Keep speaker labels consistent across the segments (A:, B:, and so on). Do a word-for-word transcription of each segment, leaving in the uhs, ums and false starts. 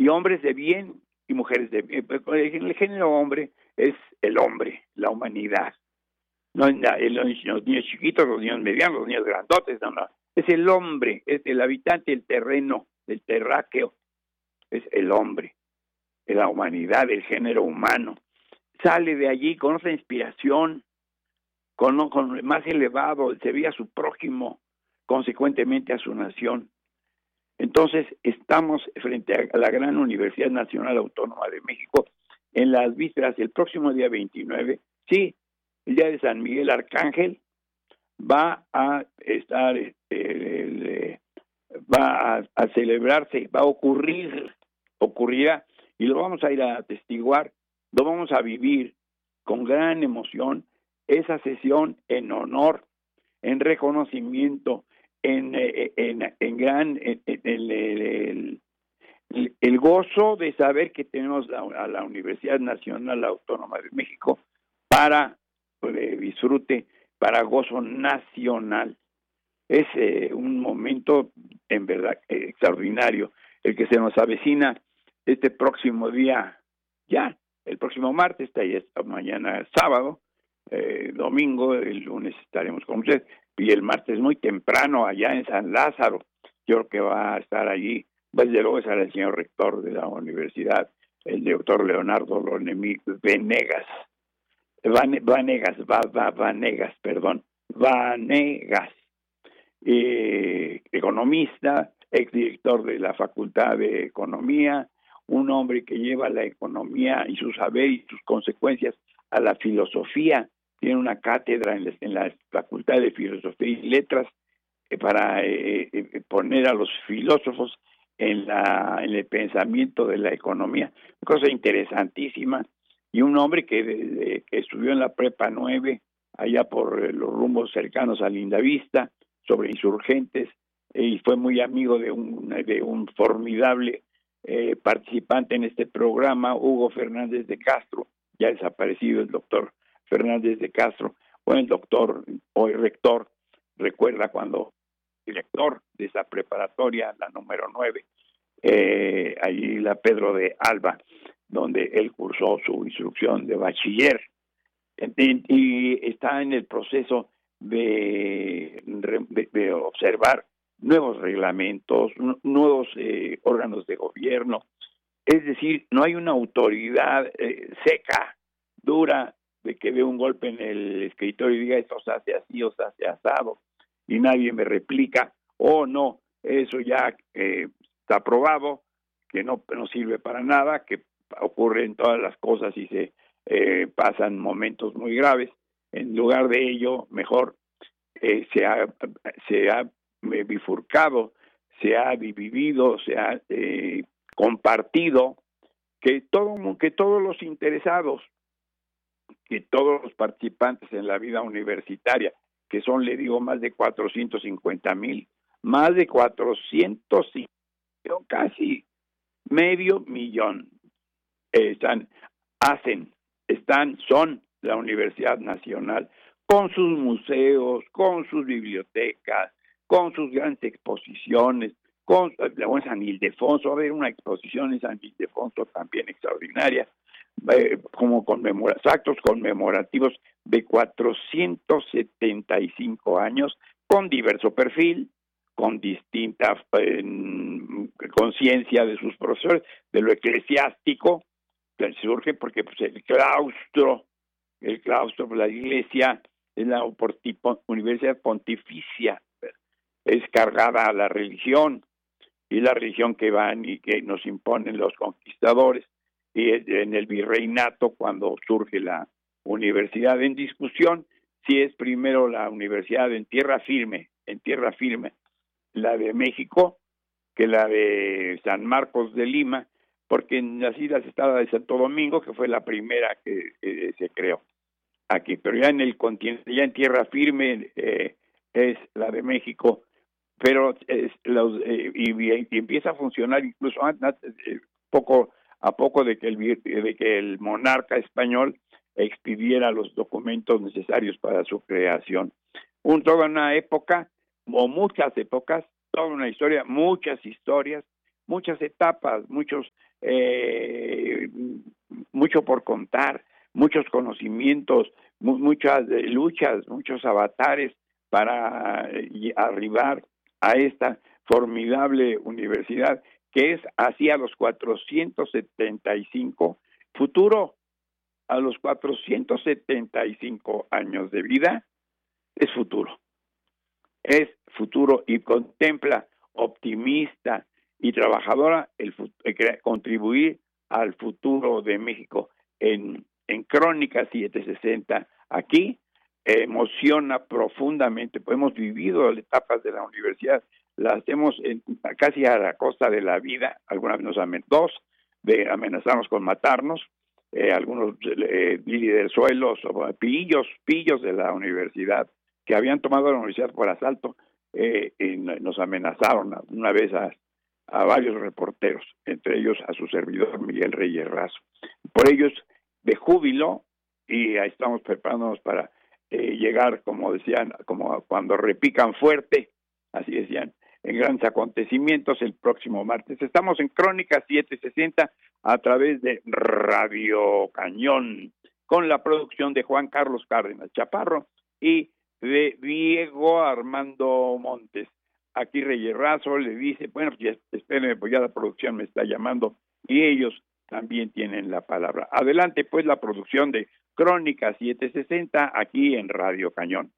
A: y hombres de bien y mujeres de bien. El género hombre es el hombre, la humanidad. No los niños chiquitos, los niños medianos, los niños grandotes, no, no. Es el hombre, es el habitante del terreno, del terráqueo, es el hombre, es la humanidad, el género humano. Sale de allí con otra inspiración, con, con más elevado, se ve a su prójimo, consecuentemente a su nación. Entonces, estamos frente a la gran Universidad Nacional Autónoma de México en las vísperas del próximo día veintinueve. Sí, el día de San Miguel Arcángel va a estar, eh, eh, va a, a celebrarse, va a ocurrir, ocurrirá, y lo vamos a ir a atestiguar, lo vamos a vivir con gran emoción, esa sesión en honor, en reconocimiento, en, en, en, en gran, en, en, en, el, el, el gozo de saber que tenemos la, a la Universidad Nacional Autónoma de México para de disfrute, para gozo nacional. Es eh, un momento en verdad eh, extraordinario el que se nos avecina este próximo día, ya, el próximo martes, está ya esta mañana sábado, eh, domingo, el lunes estaremos con ustedes, y el martes muy temprano allá en San Lázaro, yo creo que va a estar allí, desde luego estará el señor rector de la universidad, el doctor Leonardo Lonemí Venegas, Vanegas, va, va, Vanegas, perdón, Vanegas, eh, economista, exdirector de la Facultad de Economía, un hombre que lleva la economía y su saber y sus consecuencias a la filosofía, tiene una cátedra en la, en la Facultad de Filosofía y Letras eh, para eh, eh, poner a los filósofos en, la, en el pensamiento de la economía, cosa interesantísima. Y un hombre que, de, que estudió en la Prepa nueve, allá por eh, los rumbos cercanos a Lindavista, sobre insurgentes, eh, y fue muy amigo de un, de un formidable eh, participante en este programa, Hugo Fernández de Castro, ya desaparecido el doctor Fernández de Castro, o el doctor, hoy rector, recuerda cuando director de esa preparatoria, la número nueve, eh, allí la Pedro de Alba, donde él cursó su instrucción de bachiller, y, y está en el proceso de, de, de observar nuevos reglamentos, nuevos eh, órganos de gobierno, es decir, no hay una autoridad eh, seca, dura, de que dé un golpe en el escritorio y diga esto se hace así o se hace asado, y nadie me replica, oh no, eso ya eh, está aprobado, que no, no sirve para nada, que ocurren todas las cosas y se eh, pasan momentos muy graves. En lugar de ello, mejor eh, se ha se ha bifurcado, se ha dividido, se ha eh, compartido que todo que todos los interesados, que todos los participantes en la vida universitaria, que son, le digo, más de cuatrocientos cincuenta mil, más de cuatrocientos, casi medio millón, están, hacen, están, son la Universidad Nacional, con sus museos, con sus bibliotecas, con sus grandes exposiciones, con la San Ildefonso, va a haber una exposición en San Ildefonso también extraordinaria, eh, como conmemora, actos conmemorativos de cuatrocientos setenta y cinco años, con diverso perfil, con distinta eh, conciencia de sus profesores, de lo eclesiástico, que surge porque pues, el claustro, el claustro de la iglesia es la universidad pontificia, es cargada a la religión, y la religión que van y que nos imponen los conquistadores, y en el virreinato, cuando surge la universidad en discusión, si es primero la universidad en tierra firme, en tierra firme, la de México, que la de San Marcos de Lima, porque en las Islas estaba de Santo Domingo, que fue la primera que eh, se creó aquí, pero ya en el continente, ya en tierra firme, eh, es la de México, pero es, los, eh, y, y empieza a funcionar incluso antes, eh, poco a poco de que el de que el monarca español expidiera los documentos necesarios para su creación. Un, toda una época, o muchas épocas, toda una historia, muchas historias, muchas etapas, muchos eh, mucho por contar, muchos conocimientos, mu- muchas eh, luchas, muchos avatares para eh, arribar a esta formidable universidad que es hacia los cuatrocientos setenta y cinco futuro. A los cuatrocientos setenta y cinco años de vida es futuro. Es futuro y contempla optimista y trabajadora el eh, contribuir al futuro de México. En, en Crónica setecientos sesenta, aquí eh, emociona profundamente, pues hemos vivido las etapas de la universidad, las hemos en, casi a la costa de la vida, algunas nos amenazamos, dos, de amenazarnos con matarnos, eh, algunos eh, líderes suelos, pillos, pillos de la universidad, que habían tomado la universidad por asalto, eh, y nos amenazaron una vez a, a varios reporteros, entre ellos a su servidor Miguel Reyes Razo. Por ellos, de júbilo, y ahí estamos preparándonos para eh, llegar, como decían, como cuando repican fuerte, así decían, en grandes acontecimientos el próximo martes. Estamos en Crónica setecientos sesenta a través de Radio Cañón, con la producción de Juan Carlos Cárdenas Chaparro y de Diego Armando Montes. Aquí Reyes Razo le dice, bueno, pues espérenme, pues ya la producción me está llamando y ellos también tienen la palabra. Adelante, pues, la producción de Crónica setecientos sesenta aquí en Radio Cañón.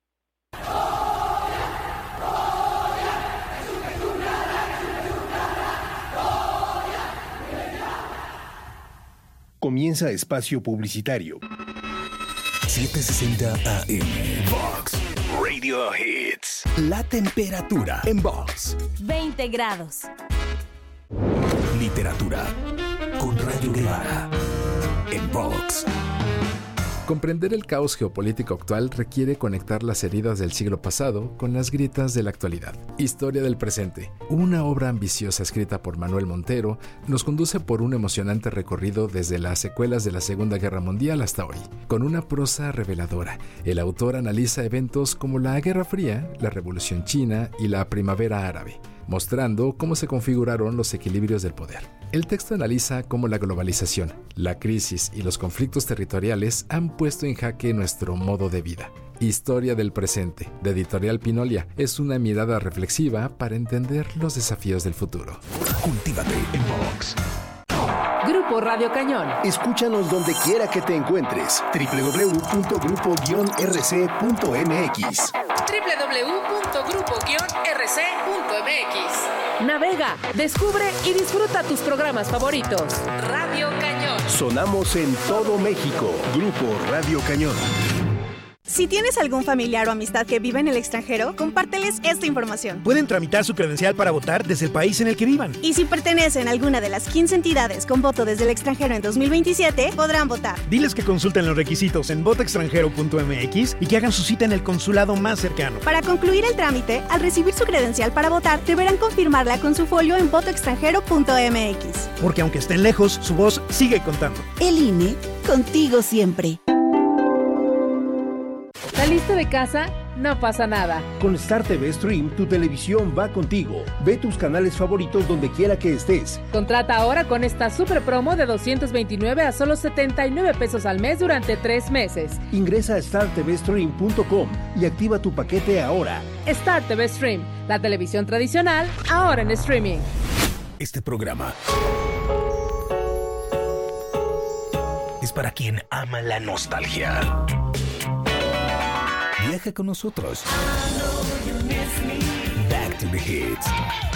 B: Comienza espacio publicitario.
C: setecientos sesenta A M Vox Radio Hits. La temperatura en Vox.
D: veinte grados.
C: Literatura con Rayo Guevara en Vox.
E: Comprender el caos geopolítico actual requiere conectar las heridas del siglo pasado con las grietas de la actualidad. Historia del presente, una obra ambiciosa escrita por Manuel Montero, nos conduce por un emocionante recorrido desde las secuelas de la Segunda Guerra Mundial hasta hoy. Con una prosa reveladora, el autor analiza eventos como la Guerra Fría, la Revolución China y la Primavera Árabe, mostrando cómo se configuraron los equilibrios del poder. El texto analiza cómo la globalización, la crisis y los conflictos territoriales han puesto en jaque nuestro modo de vida. Historia del presente, de Editorial Pinolia, es una mirada reflexiva para entender los desafíos del futuro.
C: Cultívate en Vox.
D: Grupo Radio Cañón.
B: Escúchanos donde quiera que te encuentres. doble u doble u doble u punto grupo guion r c punto m x.
F: doble u doble u doble u punto grupo guion r c punto m x.
D: Navega, descubre y disfruta tus programas favoritos.
F: Radio Cañón.
B: Sonamos en todo México. Grupo Radio Cañón.
G: Si tienes algún familiar o amistad que vive en el extranjero, compárteles esta información.
H: Pueden tramitar su credencial para votar desde el país en el que vivan.
G: Y si pertenecen a alguna de las quince entidades con voto desde el extranjero en dos mil veintisiete, podrán votar.
H: Diles que consulten los requisitos en voto extranjero punto m x y que hagan su cita en el consulado más cercano.
G: Para concluir el trámite, al recibir su credencial para votar, deberán confirmarla con su folio en voto extranjero punto m x.
H: Porque aunque estén lejos, su voz sigue contando.
I: El I N E, contigo siempre.
D: ¿Saliste de casa? No pasa nada.
B: Con Star T V Stream, tu televisión va contigo. Ve tus canales favoritos donde quiera que estés.
D: Contrata ahora con esta super promo de doscientos veintinueve a solo setenta y nueve pesos al mes durante tres meses.
B: Ingresa a star t v stream punto com y activa tu paquete ahora.
D: Star T V Stream, la televisión tradicional, ahora en streaming.
C: Este programa es para quien ama la nostalgia. Viaja con nosotros. Back to the Hits.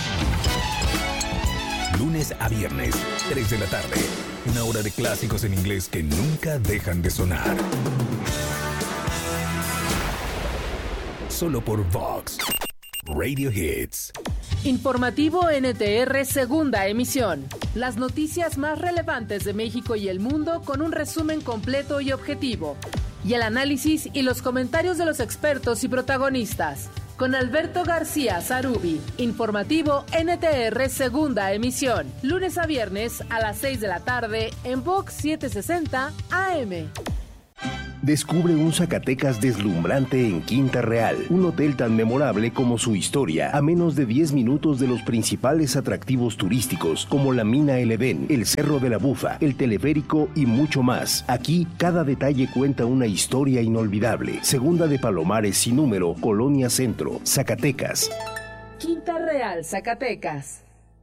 C: Lunes a viernes, tres de la tarde. Una hora de clásicos en inglés que nunca dejan de sonar. Solo por Vox Radio Hits.
D: Informativo N T R segunda emisión. Las noticias más relevantes de México y el mundo con un resumen completo y objetivo. Y el análisis y los comentarios de los expertos y protagonistas. Con Alberto García Zarubi. Informativo N T R segunda emisión. Lunes a viernes a las seis de la tarde en Vox setecientos sesenta A M.
B: Descubre un Zacatecas deslumbrante en Quinta Real, un hotel tan memorable como su historia, a menos de diez minutos de los principales atractivos turísticos como la Mina El Edén, el Cerro de la Bufa, el teleférico y mucho más. Aquí, cada detalle cuenta una historia inolvidable. Segunda de Palomares sin número, Colonia Centro, Zacatecas.
D: Quinta Real, Zacatecas.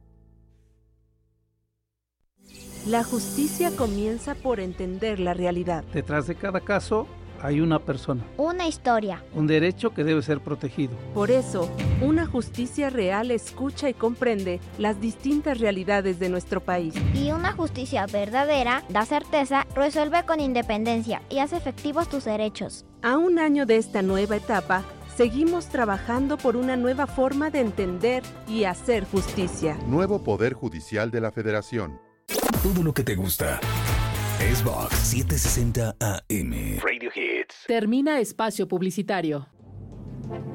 J: La justicia comienza por entender la realidad.
K: Detrás de cada caso hay una persona.
L: Una historia.
K: Un derecho que debe ser protegido.
J: Por eso, una justicia real escucha y comprende las distintas realidades de nuestro país.
L: Y una justicia verdadera da certeza, resuelve con independencia y hace efectivos tus derechos.
J: A un año de esta nueva etapa, seguimos trabajando por una nueva forma de entender y hacer justicia.
M: Nuevo Poder Judicial de la Federación.
C: Todo lo que te gusta es Vox setecientos sesenta A M.
B: Radio Hits.
D: Termina espacio publicitario.